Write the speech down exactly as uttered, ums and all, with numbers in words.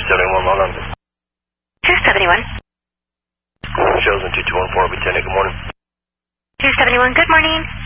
seventy-one, Long Island. two seventy-one. Chosen two two one four, be ten, good morning. two seventy-one, good morning.